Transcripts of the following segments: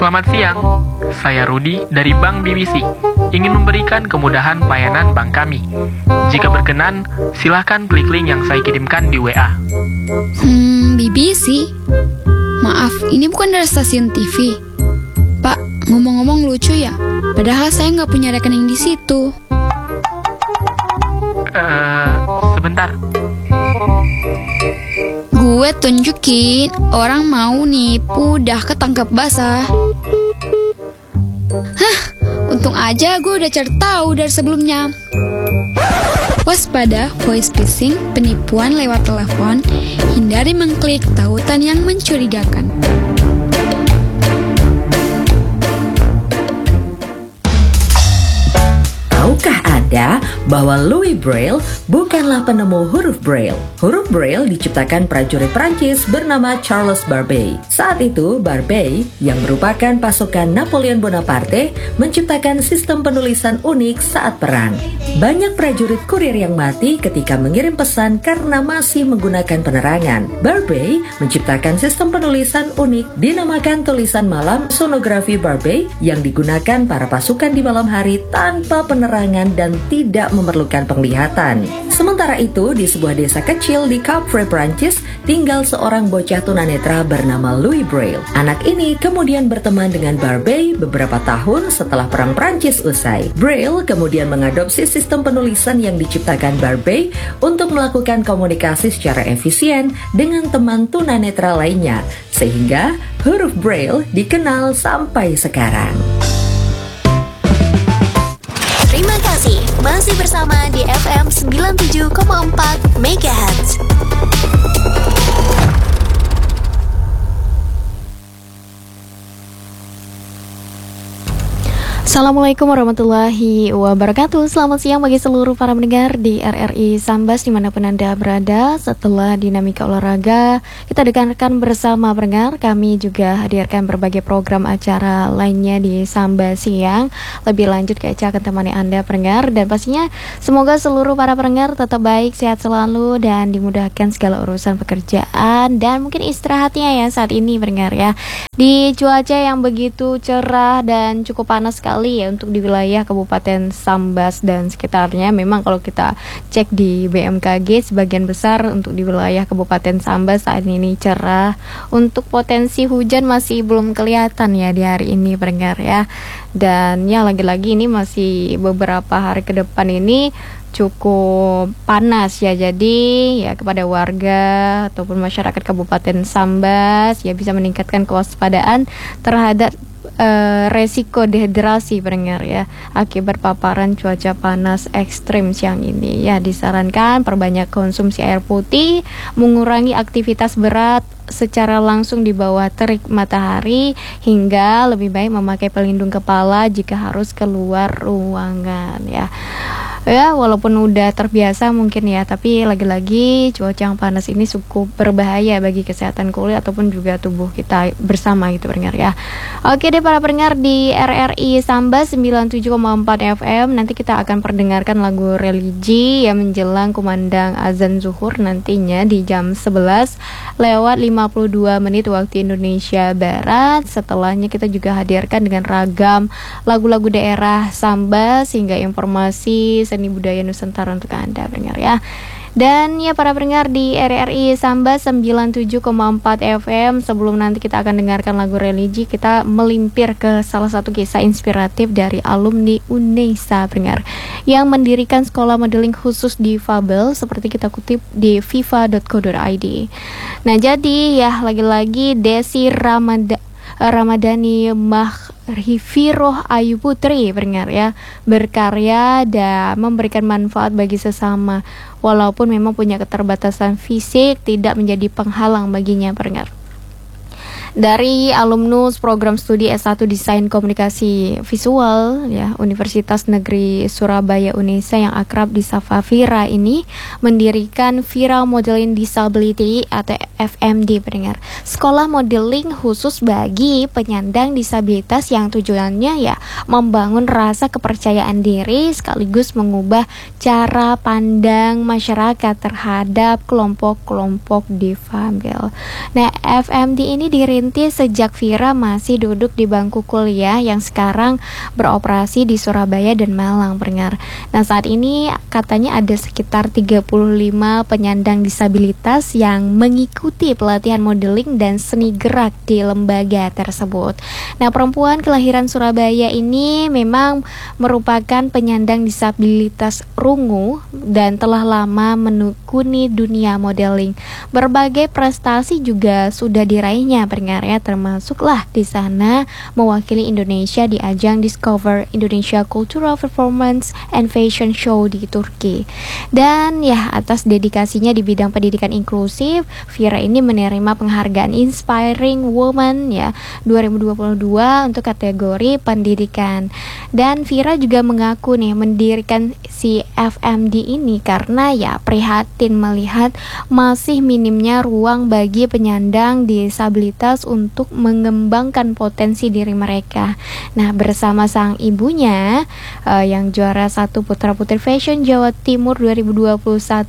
Selamat siang, saya Rudi dari Bank BBC. Ingin memberikan kemudahan pelayanan bank kami. Jika berkenan, silahkan klik link yang saya kirimkan di WA. BBC? Maaf, ini bukan dari stasiun TV. Pak, ngomong-ngomong lucu ya? Padahal saya nggak punya rekening di situ. Sebentar. Gue tunjukin, orang mau nipu dah ketangkep basah. Hah, untung aja gue udah cari tahu dari sebelumnya. Waspada voice phishing, penipuan lewat telepon, hindari mengklik tautan yang mencurigakan. Tahukah Anda bahwa Louis Braille bukanlah penemu huruf Braille? Huruf Braille diciptakan prajurit Prancis bernama Charles Barbey. Saat itu, Barbey, yang merupakan pasukan Napoleon Bonaparte, menciptakan sistem penulisan unik saat perang. Banyak prajurit kurir yang mati ketika mengirim pesan karena masih menggunakan penerangan. Barbey menciptakan sistem penulisan unik dinamakan tulisan malam sonografi Barbey yang digunakan para pasukan di malam hari tanpa penerangan dan tidak memerlukan penglihatan. Sementara itu, di sebuah desa kecil di Capre, Prancis, tinggal seorang bocah tunanetra bernama Louis Braille. Anak ini kemudian berteman dengan Barbey beberapa tahun setelah Perang Prancis usai. Braille kemudian mengadopsi sistem penulisan yang diciptakan Barbey untuk melakukan komunikasi secara efisien dengan teman tunanetra lainnya, sehingga huruf Braille dikenal sampai sekarang. Terima kasih, masih bersama di FM 97,4 MHz. Assalamualaikum warahmatullahi wabarakatuh. Selamat siang bagi seluruh para pendengar di RRI Sambas dimanapun Anda berada. Setelah dinamika olahraga, kita dengarkan bersama pendengar. Kami juga hadirkan berbagai program acara lainnya di Sambas siang. Lebih lanjut Kece akan temani Anda pendengar. Dan pastinya semoga seluruh para pendengar tetap baik, sehat selalu, dan dimudahkan segala urusan pekerjaan dan mungkin istirahatnya ya saat ini pendengar ya. Di cuaca yang begitu cerah dan cukup panas sekali ya untuk di wilayah Kabupaten Sambas dan sekitarnya. Memang kalau kita cek di BMKG sebagian besar untuk di wilayah Kabupaten Sambas saat ini cerah. Untuk potensi hujan masih belum kelihatan ya di hari ini pendengar ya. Dan ya lagi-lagi ini masih beberapa hari ke depan ini cukup panas ya. Jadi ya kepada warga ataupun masyarakat Kabupaten Sambas ya bisa meningkatkan kewaspadaan terhadap resiko dehidrasi pendengar ya akibat paparan cuaca panas ekstrim siang ini ya. Disarankan perbanyak konsumsi air putih, mengurangi aktivitas berat secara langsung di bawah terik matahari, hingga lebih baik memakai pelindung kepala jika harus keluar ruangan ya. Ya walaupun udah terbiasa mungkin ya, tapi lagi-lagi cuaca yang panas ini cukup berbahaya bagi kesehatan kulit ataupun juga tubuh kita bersama gitu pendengar ya. Oke deh para pendengar di RRI Sambas 97,4 FM, nanti kita akan perdengarkan lagu religi yang menjelang kumandang azan zuhur nantinya di jam 11 lewat 52 menit waktu Indonesia Barat. Setelahnya kita juga hadirkan dengan ragam lagu-lagu daerah Sambas hingga informasi seni budaya Nusantara untuk Anda pendengar ya. Dan ya para pendengar di RRI Sambas 97,4 FM, sebelum nanti kita akan dengarkan lagu religi, kita melimpir ke salah satu kisah inspiratif dari alumni UNESA pendengar yang mendirikan sekolah modeling khusus difabel seperti kita kutip di fifa.co.id. Nah jadi ya lagi-lagi Desi Ramadhani Mahrifiroh Ayu Putri pendengar ya, berkarya dan memberikan manfaat bagi sesama walaupun memang punya keterbatasan fisik tidak menjadi penghalang baginya pendengar. Dari alumnus program studi S1 Desain Komunikasi Visual ya Universitas Negeri Surabaya UNESA yang akrab disapa Vira ini mendirikan Vira Modeling Disability atau FMD pendengar. Sekolah modeling khusus bagi penyandang disabilitas yang tujuannya ya membangun rasa kepercayaan diri sekaligus mengubah cara pandang masyarakat terhadap kelompok-kelompok difabel. Nah, FMD ini dirintis dirintis sejak Vira masih duduk di bangku kuliah yang sekarang beroperasi di Surabaya dan Malang, pendengar. Nah, saat ini katanya ada sekitar 35 penyandang disabilitas yang mengikuti pelatihan modeling dan seni gerak di lembaga tersebut. Nah, perempuan kelahiran Surabaya ini memang merupakan penyandang disabilitas rungu dan telah lama menekuni dunia modeling. Berbagai prestasi juga sudah diraihnya, pendengar, termasuklah di sana mewakili Indonesia di ajang Discover Indonesia Cultural Performance and Fashion Show di Turki. Dan ya, atas dedikasinya di bidang pendidikan inklusif, Vira ini menerima penghargaan Inspiring Woman 2022 untuk kategori pendidikan. Dan Vira juga mengaku mendirikan si FMD ini karena prihatin melihat masih minimnya ruang bagi penyandang disabilitas untuk mengembangkan potensi diri mereka. Nah, bersama sang ibunya yang juara 1 Putra Putri Fashion Jawa Timur 2021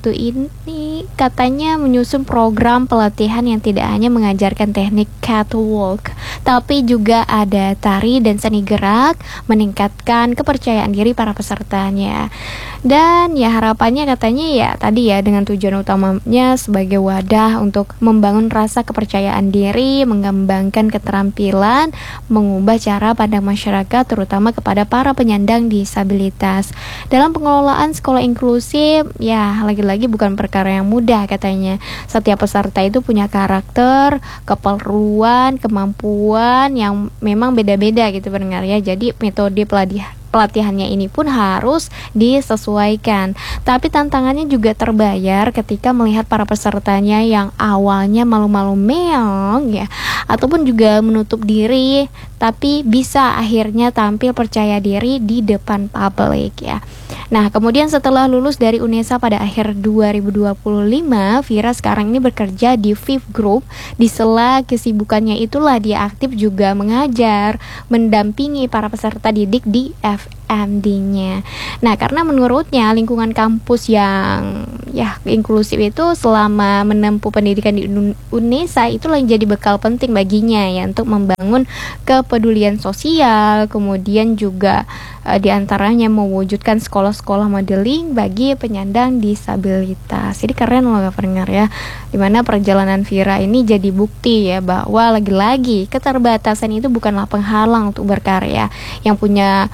ini katanya menyusun program pelatihan yang tidak hanya mengajarkan teknik catwalk, tapi juga ada tari dan seni gerak, meningkatkan kepercayaan diri para pesertanya. Dan harapannya katanya tadi dengan tujuan utamanya sebagai wadah untuk membangun rasa kepercayaan diri, mengembangkan keterampilan, mengubah cara pandang masyarakat terutama kepada para penyandang disabilitas. Dalam pengelolaan sekolah inklusif, lagi-lagi bukan perkara yang mudah katanya. Setiap peserta itu punya karakter, keperluan, kemampuan yang memang beda-beda gitu, pendengar ya. Jadi metode pelatihannya ini pun harus disesuaikan. Tapi tantangannya juga terbayar ketika melihat para pesertanya yang awalnya malu-malu meong ataupun juga menutup diri, tapi bisa akhirnya tampil percaya diri di depan publik Nah, kemudian setelah lulus dari UNESA pada akhir 2025, Vira sekarang ini bekerja di VIP Group. Di sela kesibukannya itulah dia aktif juga mengajar, mendampingi para peserta didik di FMD-nya. Nah, karena menurutnya lingkungan kampus yang inklusif itu selama menempuh pendidikan di UNESA itulah yang jadi bekal penting baginya untuk membangun kepedulian sosial, kemudian juga diantaranya mewujudkan sekolah-sekolah modeling bagi penyandang disabilitas. Jadi keren loh pendengar dimana perjalanan Vira ini jadi bukti bahwa lagi-lagi keterbatasan itu bukanlah penghalang untuk berkarya. Yang punya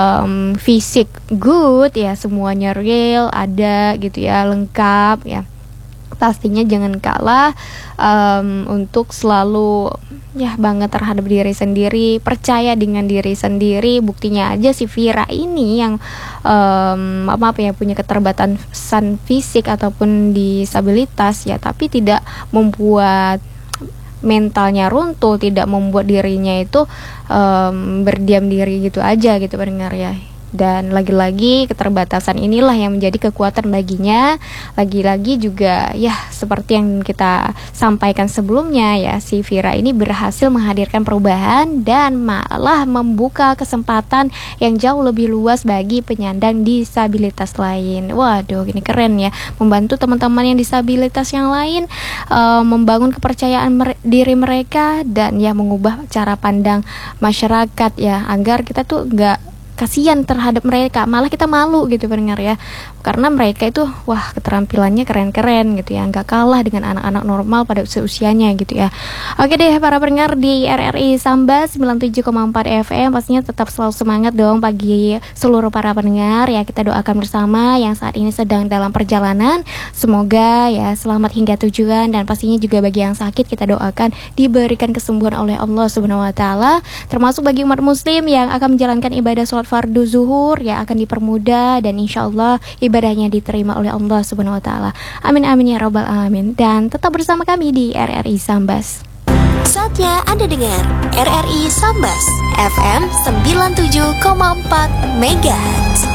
fisik good semuanya real, ada gitu lengkap pastinya jangan kalah untuk selalu bangga terhadap diri sendiri, percaya dengan diri sendiri. Buktinya aja si Vira ini yang punya keterbatasan fisik ataupun disabilitas tapi tidak membuat mentalnya runtuh, tidak membuat dirinya itu berdiam diri gitu aja gitu pendengar Dan lagi-lagi keterbatasan inilah yang menjadi kekuatan baginya. Lagi-lagi juga seperti yang kita sampaikan sebelumnya si Vira ini berhasil menghadirkan perubahan dan malah membuka kesempatan yang jauh lebih luas bagi penyandang disabilitas lain. Waduh, ini keren membantu teman-teman yang disabilitas yang lain, membangun kepercayaan diri mereka dan mengubah cara pandang masyarakat agar kita tuh nggak kasihan terhadap mereka, malah kita malu gitu pendengar karena mereka itu keterampilannya keren-keren gitu nggak kalah dengan anak-anak normal pada usianya gitu Oke deh para pendengar di RRI Sambas 97,4 FM, pastinya tetap selalu semangat dong bagi seluruh para pendengar kita doakan bersama yang saat ini sedang dalam perjalanan, semoga selamat hingga tujuan, dan pastinya juga bagi yang sakit kita doakan diberikan kesembuhan oleh Allah Subhanahu wa taala, termasuk bagi umat muslim yang akan menjalankan ibadah sholat fardu zuhur akan dipermudah dan insyaallah ibadahnya diterima oleh Allah Subhanahu wa taala. Amin amin ya rabbal alamin. Dan tetap bersama kami di RRI Sambas. Saatnya Anda dengar RRI Sambas FM 97,4 MHz.